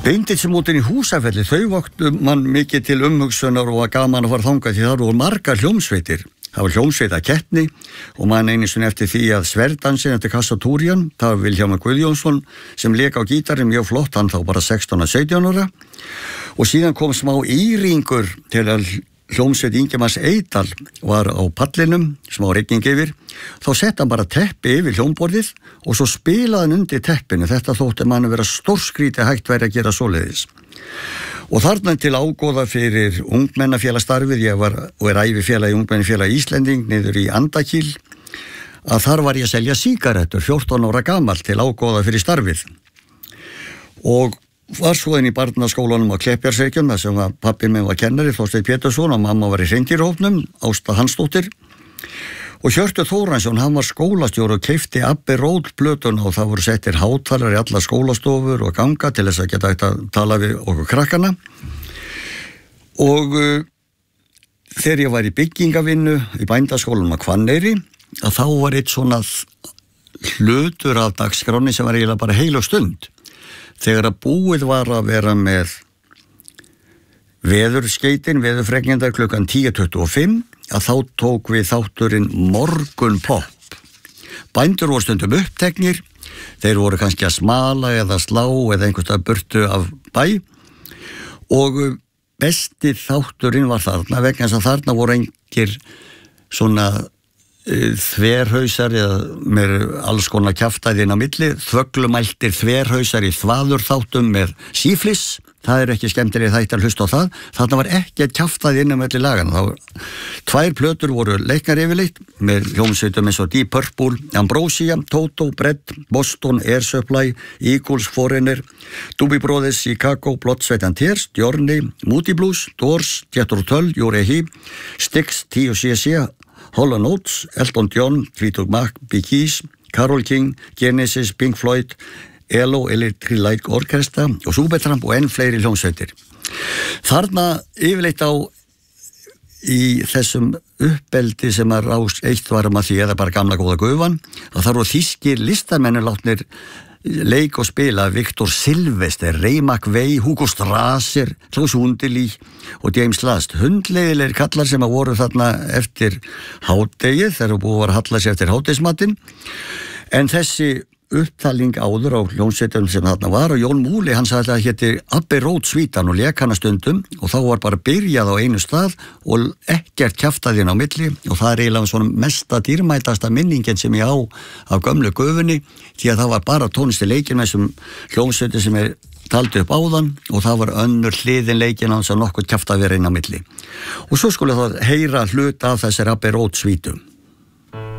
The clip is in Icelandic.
Binditsimótin í Húsafelli, þau vöktu mann mikið til umhugsunar og var gaman að fara þangað því það voru margar hljómsveitir. Það var hljómsveitakeppni og man einu sinni eftir því að Sverdansin eftir Kassatúrian, það var Vilhjálmur Guðjónsson sem lék á gítarinn mjög flott, hann þá bara 16-17 ára og síðan kom smá íringur til að hljómsveit Ingimars Eydal var á pallinum, smá rigning yfir, þá sett hann bara teppi yfir hljómborðið og svo spilaði hann undir teppinu, þetta þótti mann vera stórskrítið hægt væri að gera svoleiðis. Og þarna til ágóða fyrir ungmennafélagstarfið, ég var og æfifélagi ungmennafélagi Íslending niður í Andakíl, að þar var ég að selja sígarettur, 14 ára gamall til ágóða fyrir starfið. Og var svo inn í barnaskólanum á Kleppjarsreykjum, þar sem pappi minn var kennari, Þorsteinn Pétursson, og mamma var í hreindýrahópnum, Ásta Hansdóttir. Og Hjörtur Þóransson, hann var skólastjóri og keypti Abbey Road plötuna og það voru settir hátalar í alla skólastofur og ganga til þess að geta hægt að tala við okkur krakkana. Og þegar ég var í byggingavinnu í bændaskólanum á Hvanneyri, að þá var eitt svona hlutur af dagskráni sem var eiginlega bara heilög stund. Þegar að búið var að vera með veðurskeytin, veðurfregnindar klukkan 10:25, að þá tók við þátturinn Morgunpopp. Bændur voru stundum uppteknir, þeir voru kannski að smala eða slá eða einhverstað burtu af bæ og besti þátturinn var þarna vegna þess að þarna voru engir svona þverhausar eða með alls konar kjaftaðinn á milli, þvöglumæltir þverhausar í þvaðurþáttum með síflis, það ekki skemmtilega þætt að hlusta á það, þarna var ekki að kjaftaði inn milli lagana, þá var 2 plötur voru leiknar yfirleitt með hljómsveitum eins og Deep Purple, Ambrosia, Toto, Bread, Boston, Air Supply, Eagles, Foreigner, Doobie Brothers, Chicago, Blood, Sweat and Tears, Journey, Moody Blues, Doors, Jethro Tull, Uriah, Styx, T.O.C.C., Hall & Oates, Elton John, Fleetwood Mac, Bee Gees, Carole King, Genesis, Pink Floyd, ELO, Electric Light Orchestra og Supertramp og enn fleiri hljómsveitir. Þarna yfirleitt á í þessum uppeldi sem að Rás 1 var að því eða bara gamla góða gufan, að það voru þýskir listamennir látnir leik og spila Viktor Silvester, Ray McVey, Hugo Strasser, Klaus Hundelí og James Last, hundleiðilegir kallar sem að voru þarna eftir hádegið, þegar búið var að halla sig eftir hádegismatinn, en þessi upptalning áður á hljómsveitum sem þarna var og Jón Múli, hann sagði að það héti Abbey Road svítan og lék hana stundum og þá var bara byrjað á einu stað og ekkert kjaftaðinn á milli og það eiginlega svona mesta dýrmætasta minningin sem ég á af gömlu gufunni því að það var bara tónlist í leikinn með þessum hljómsveitum sem taldi upp áðan og það var önnur hliðin leikinn hans að nokkuð kjaftaði inn á milli og svo skulle það heyra hlut af þessari Abbey Road svítum.